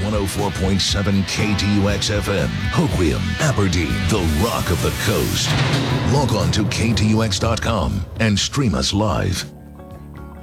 104.7 KTUX FM, Hoquiam, Aberdeen, the rock of the coast. Log on to KTUX.com and stream us live.